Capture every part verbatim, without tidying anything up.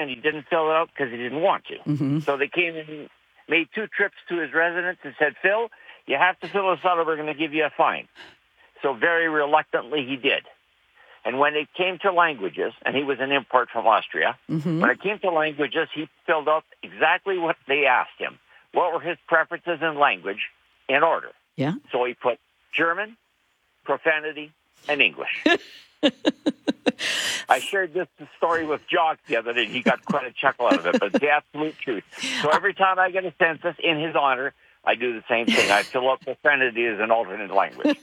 and he didn't fill it out because he didn't want to. Mm-hmm. So they came and made two trips to his residence and said, Phil, you have to fill this out or we're going to give you a fine. So very reluctantly he did. And when it came to languages, and he was an import from Austria, mm-hmm. when it came to languages, he filled out exactly what they asked him. What were his preferences in language in order? Yeah. So he put German, profanity, and English. I shared this story with Jock the other day. He got quite a chuckle out of it, but it's the absolute truth. So every time I get a census in his honor, I do the same thing. I fill out profanity as an alternate language.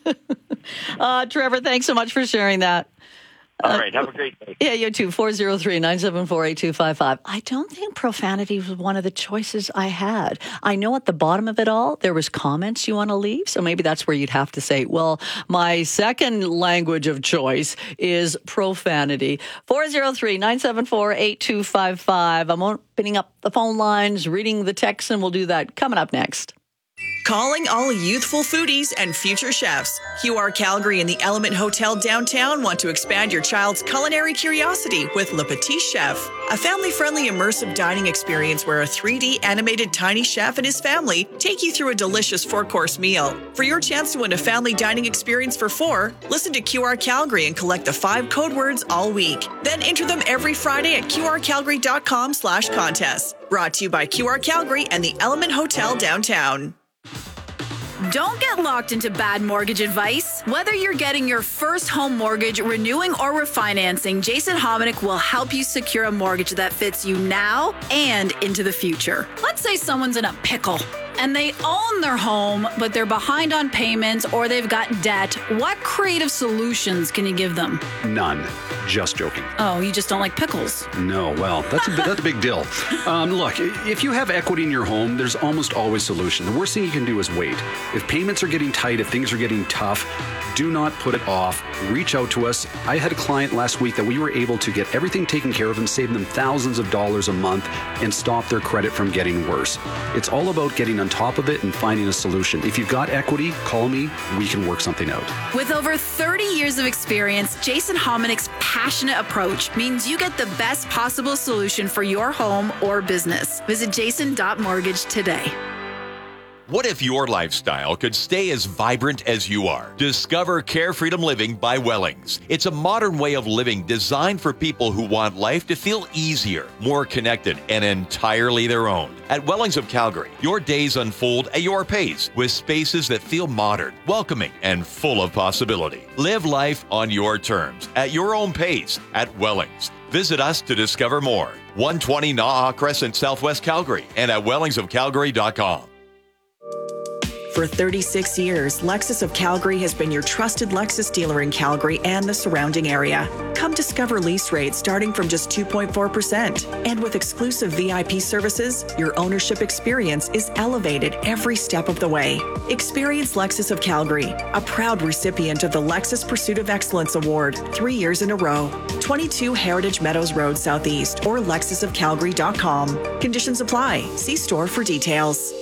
uh, Trevor, thanks so much for sharing that. All right. Have a great day. Yeah, you too. four oh three, nine seven four, eight two five five. I don't think profanity was one of the choices I had. I know at the bottom of it all, there was comments you want to leave. So maybe that's where you'd have to say, well, my second language of choice is profanity. four oh three, nine seven four, eight two five five. I'm opening up the phone lines, reading the text, and we'll do that coming up next. Calling all youthful foodies and future chefs. Q R Calgary and the Element Hotel downtown want to expand your child's culinary curiosity with Le Petit Chef, a family-friendly immersive dining experience where a three D animated tiny chef and his family take you through a delicious four-course meal. For your chance to win a family dining experience for four, listen to Q R Calgary and collect the five code words all week. Then enter them every Friday at qrcalgary.com slash contest. Brought to you by Q R Calgary and the Element Hotel downtown. Don't get locked into bad mortgage advice. Whether you're getting your first home mortgage, renewing, or refinancing, Jason Hominick will help you secure a mortgage that fits you now and into the future. Let's say someone's in a pickle and they own their home, but they're behind on payments or they've got debt. What creative solutions can you give them? None. Just joking. Oh, you just don't like pickles? No, well, that's a, that's a big deal. Um, look, if you have equity in your home, there's almost always a solution. The worst thing you can do is wait. If payments are getting tight, if things are getting tough, do not put it off. Reach out to us. I had a client last week that we were able to get everything taken care of and save them thousands of dollars a month and stop their credit from getting worse. It's all about getting on top of it and finding a solution. If you've got equity, call me. We can work something out. With over thirty years of experience, Jason Hominick's passionate approach means you get the best possible solution for your home or business. Visit jason dot mortgage today. What if your lifestyle could stay as vibrant as you are? Discover Care Freedom Living by Wellings. It's a modern way of living designed for people who want life to feel easier, more connected, and entirely their own. At Wellings of Calgary, your days unfold at your pace with spaces that feel modern, welcoming, and full of possibility. Live life on your terms, at your own pace, at Wellings. Visit us to discover more. one twenty Naha Crescent, Southwest Calgary, and at wellings of calgary dot com. For thirty-six years, Lexus of Calgary has been your trusted Lexus dealer in Calgary and the surrounding area. Come discover lease rates starting from just two point four percent. And with exclusive V I P services, your ownership experience is elevated every step of the way. Experience Lexus of Calgary, a proud recipient of the Lexus Pursuit of Excellence Award, three years in a row. twenty-two Heritage Meadows Road Southeast or lexus of calgary dot com. Conditions apply. See store for details.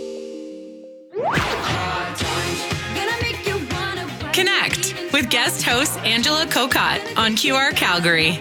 Connect with guest host Angela Kokot on Q R Calgary.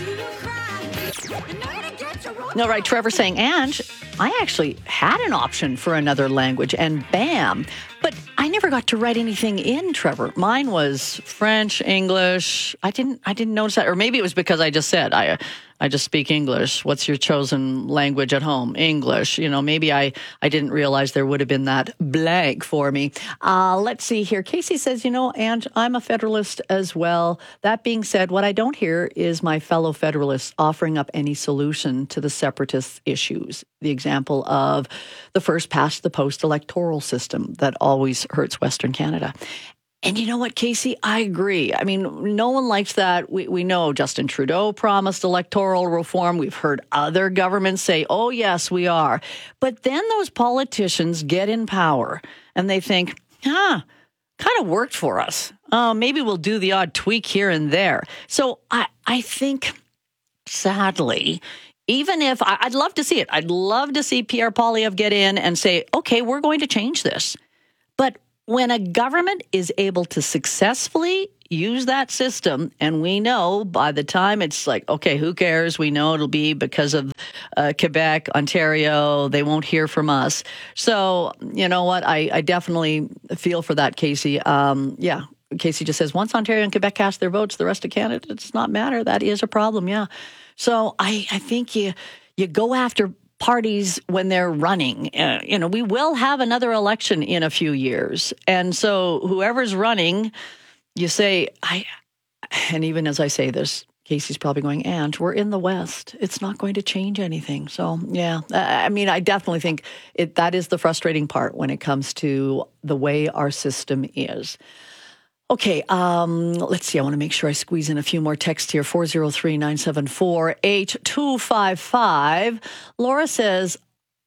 No, right, Trevor saying, Ange, I actually had an option for another language, and bam. But I never got to write anything in, Trevor. Mine was French, English. I didn't I didn't notice that. Or maybe it was because I just said, I I just speak English. What's your chosen language at home? English. You know, maybe I, I didn't realize there would have been that blank for me. Uh, let's see here. Casey says, you know, and I'm a Federalist as well. That being said, what I don't hear is my fellow Federalists offering up any solution to the separatist issues. The example of the first past the post electoral system that always hurts Western Canada. And you know what, Casey? I agree. I mean, no one likes that. We we know Justin Trudeau promised electoral reform. We've heard other governments say, oh, yes, we are. But then those politicians get in power and they think, huh, kind of worked for us. Uh, maybe we'll do the odd tweak here and there. So I, I think, sadly, even if I, I'd love to see it, I'd love to see Pierre Poilievre get in and say, okay, we're going to change this. But when a government is able to successfully use that system, and we know by the time it's like, okay, who cares? We know it'll be because of uh, Quebec, Ontario, they won't hear from us. So, you know what? I, I definitely feel for that, Casey. Um, yeah. Casey just says, once Ontario and Quebec cast their votes, the rest of Canada does not matter. That is a problem, yeah. So I, I think you you go after parties when they're running. Uh, you know, we will have another election in a few years. And so whoever's running, you say, I, and even as I say this, Casey's probably going, and we're in the West. It's not going to change anything. So, yeah, I mean, I definitely think it, that is the frustrating part when it comes to the way our system is. Okay, um, let's see. I want to make sure I squeeze in a few more texts here. four oh three, nine seven four, eight two five five. Laura says,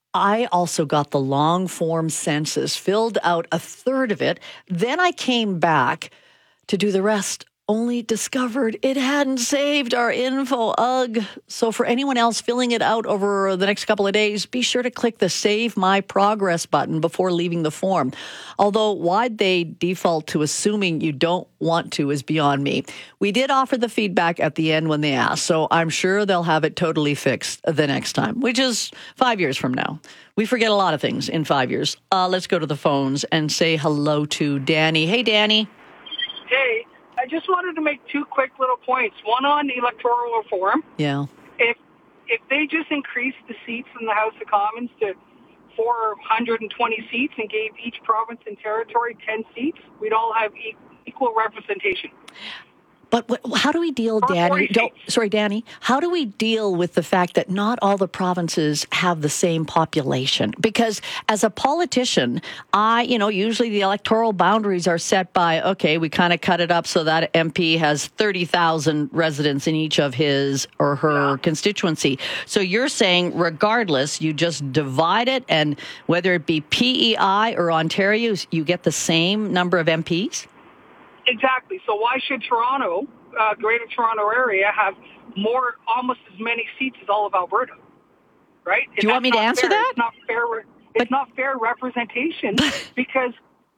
I also got the long form census, filled out a third of it. Then I came back to do the rest, only discovered it hadn't saved our info. Ugh. So for anyone else filling it out over the next couple of days, be sure to click the Save My Progress button before leaving the form. Although why'd they default to assuming you don't want to is beyond me. We did offer the feedback at the end when they asked, so I'm sure they'll have it totally fixed the next time, which is five years from now. We forget a lot of things in five years. Uh, let's go to the phones and say hello to Danny. Hey, Danny. Hey. I just wanted to make two quick little points. One on electoral reform. Yeah. If if they just increased the seats in the House of Commons to four hundred twenty seats and gave each province and territory ten seats, we'd all have e- equal representation. But what, how do we deal, Danny? Don't, sorry, Danny. How do we deal with the fact that not all the provinces have the same population? Because as a politician, I, you know, usually the electoral boundaries are set by, okay, we kind of cut it up so that M P has thirty thousand residents in each of his or her yeah. constituency. So you're saying, regardless, you just divide it, and whether it be P E I or Ontario, you get the same number of M Ps? Exactly. So why should Toronto, uh, Greater Toronto Area, have more, almost as many seats as all of Alberta? Right? Do you want me to answer fair. that? It's not fair. It's but, not fair representation because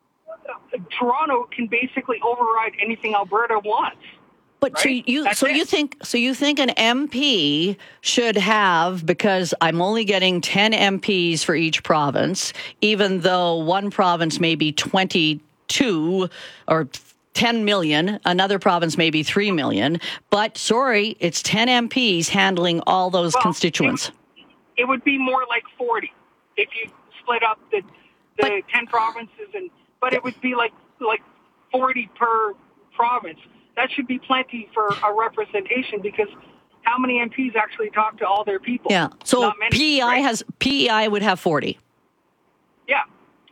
uh, Toronto can basically override anything Alberta wants. But right? so you That's so it. you think so you think an M P should have, because I'm only getting ten M Ps for each province, even though one province may be twenty-two or ten million, another province may be three million, but sorry, it's ten M Ps handling all those well, constituents. It, it would be more like forty if you split up the the but, ten provinces, and but it would be like like forty per province. That should be plenty for a representation, because how many M Ps actually talk to all their people? Yeah, so Not many, P E I right? has P E I would have forty. Yeah.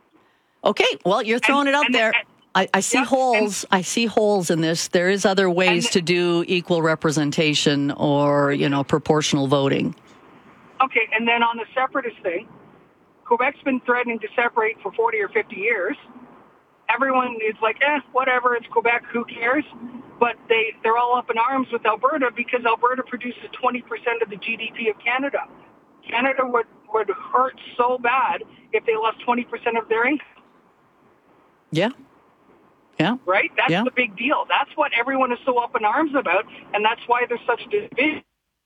Okay, well, you're throwing and, it out and, there. And, I, I see yeah, holes. and, I see holes in this. There is other ways and, to do equal representation or, you know, proportional voting. Okay, and then on the separatist thing, Quebec's been threatening to separate for forty or fifty years. Everyone is like, eh, whatever, it's Quebec, who cares? But they, they're all up in arms with Alberta because Alberta produces twenty percent of the G D P of Canada. Canada would, would hurt so bad if they lost twenty percent of their income. Yeah. Yeah. Right? That's yeah. the big deal. That's what everyone is so up in arms about, and that's why there's such division.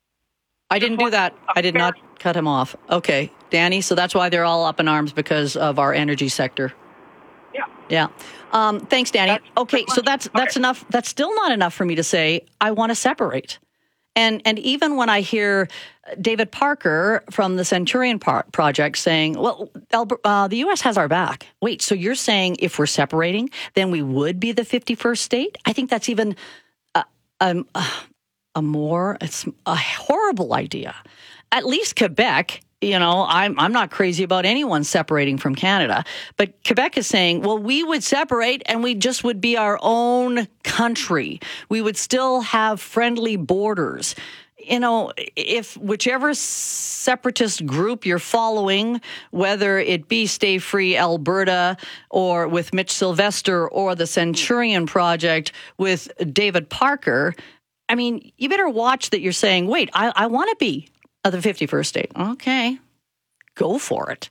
I didn't do that. I did not cut him off. Okay, Danny, so that's why they're all up in arms, because of our energy sector. Yeah. Yeah. Um, thanks, Danny. That's okay, so that's that's okay. enough. That's still not enough for me to say I want to separate. And and even when I hear David Parker from the Centurion Par- Project saying, well, uh, the U S has our back. Wait, so you're saying if we're separating, then we would be the fifty-first state? I think that's even a, a, a more, it's a horrible idea. At least Quebec, you know, I'm I'm not crazy about anyone separating from Canada. But Quebec is saying, well, we would separate and we just would be our own country. We would still have friendly borders. You know, if whichever separatist group you're following, whether it be Stay Free Alberta or with Mitch Sylvester or the Centurion Project with David Parker, I mean, you better watch that you're saying, wait, I, I want to be of the fifty-first state. Okay, go for it.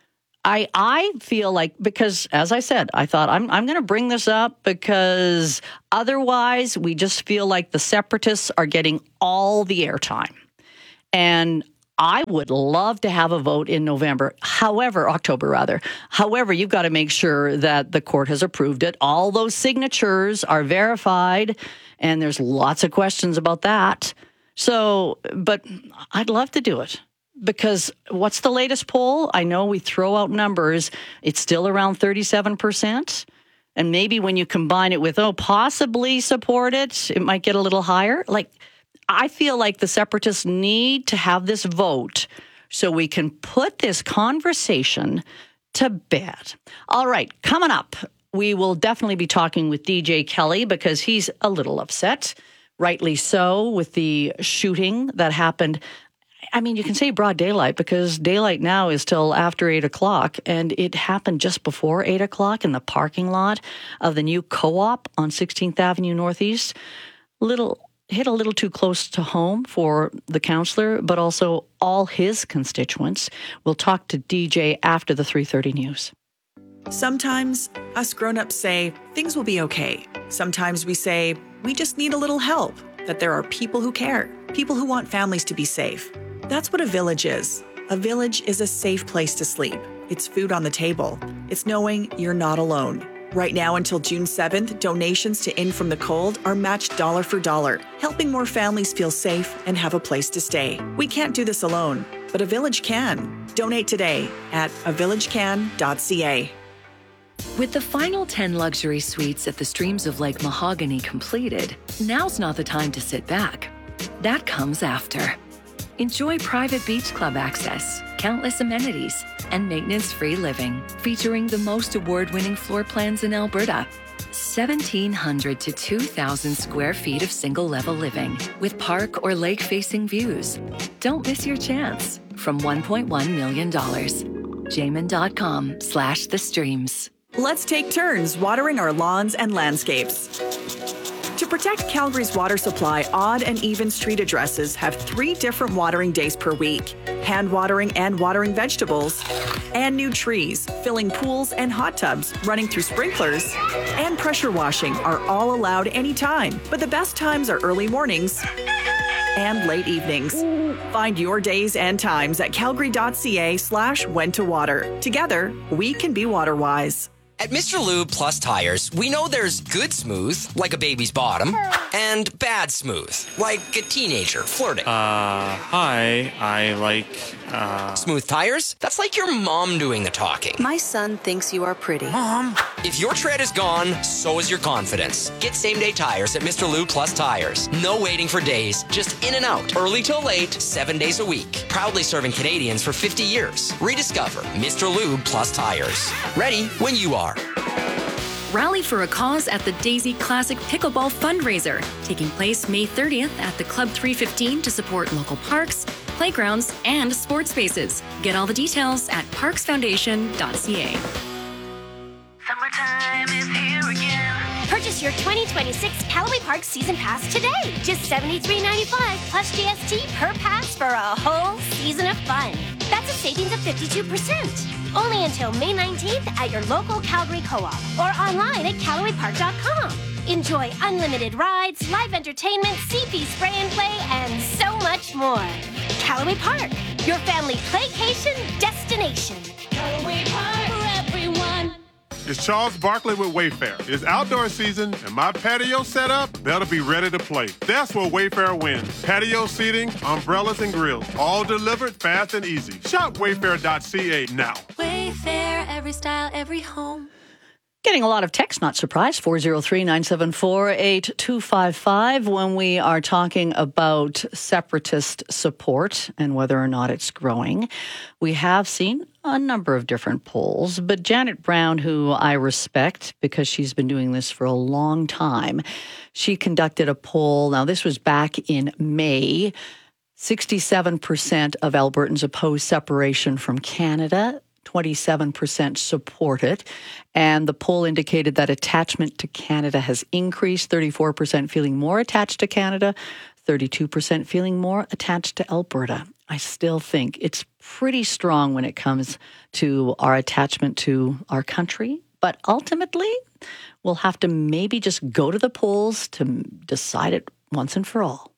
I I feel like, because as I said, I thought I'm I'm going to bring this up because otherwise we just feel like the separatists are getting all the airtime. And I would love to have a vote in November. However, October rather. However, you've got to make sure that the court has approved it. All those signatures are verified, and there's lots of questions about that. So, but I'd love to do it. Because what's the latest poll? I know we throw out numbers. It's still around thirty-seven percent. And maybe when you combine it with, oh, possibly support it, it might get a little higher. Like, I feel like the separatists need to have this vote so we can put this conversation to bed. All right, coming up, we will definitely be talking with D J Kelly because he's a little upset, rightly so, with the shooting that happened. I mean, you can say broad daylight because daylight now is till after eight o'clock, and it happened just before eight o'clock in the parking lot of the new co-op on sixteenth Avenue Northeast. Little hit a little too close to home for the counselor, but also all his constituents. We'll talk to D J after the three thirty news. Sometimes us grown-ups say things will be okay. Sometimes we say we just need a little help, that there are people who care, people who want families to be safe. That's what a village is. A village is a safe place to sleep. It's food on the table. It's knowing you're not alone. Right now until June seventh, donations to In From the Cold are matched dollar for dollar, helping more families feel safe and have a place to stay. We can't do this alone, but a village can. Donate today at a village can dot c a. With the final ten luxury suites at the Streams of Lake Mahogany completed, now's not the time to sit back. That comes after. Enjoy private beach club access, countless amenities, and maintenance-free living, featuring the most award-winning floor plans in Alberta. seventeen hundred to two thousand square feet of single-level living with park or lake-facing views. Don't miss your chance from one point one million dollars. Jamin.com slash the streams. Let's take turns watering our lawns and landscapes. To protect Calgary's water supply, odd and even street addresses have three different watering days per week. Hand watering and watering vegetables, and new trees, filling pools and hot tubs, running through sprinklers, and pressure washing are all allowed anytime. But the best times are early mornings and late evenings. Find your days and times at calgary.ca slash when to water. Together, we can be water wise. At Mister Lube Plus Tires, we know there's good smooth, like a baby's bottom, and bad smooth, like a teenager flirting. Uh, hi, I like, uh... Smooth tires? That's like your mom doing the talking. My son thinks you are pretty. Mom! If your tread is gone, so is your confidence. Get same-day tires at Mister Lube Plus Tires. No waiting for days, just in and out, early till late, seven days a week. Proudly serving Canadians for fifty years. Rediscover Mister Lube Plus Tires. Ready when you are. Rally for a cause at the Daisy Classic Pickleball Fundraiser, taking place May thirtieth at the Club three fifteen to support local parks, playgrounds, and sports spaces. Get all the details at parks foundation dot c a. Summertime is here again. Purchase your twenty twenty-six Callaway Park Season Pass today. Just seventy-three ninety-five plus G S T per pass for a whole season of fun. That's a savings of fifty-two percent. Only until May nineteenth at your local Calgary Co-op or online at callaway park dot com. Enjoy unlimited rides, live entertainment, C P spray and play, and so much more. Callaway Park, your family playcation destination. Callaway Park for everyone. It's Charles Barkley with Wayfair. It's outdoor season, and my patio set up better be ready to play. That's where Wayfair wins. Patio seating, umbrellas, and grills, all delivered fast and easy. Shop wayfair dot c a now. Wayfair, every style, every home. Getting a lot of text, not surprised, four oh three, nine seven four, eight two five five, when we are talking about separatist support and whether or not it's growing. We have seen a number of different polls, but Janet Brown, who I respect because she's been doing this for a long time, she conducted a poll. Now, this was back in May. sixty-seven percent of Albertans oppose separation from Canada. twenty-seven percent support it. And the poll indicated that attachment to Canada has increased, thirty-four percent feeling more attached to Canada, thirty-two percent feeling more attached to Alberta. I still think it's pretty strong when it comes to our attachment to our country. But ultimately, we'll have to maybe just go to the polls to decide it once and for all.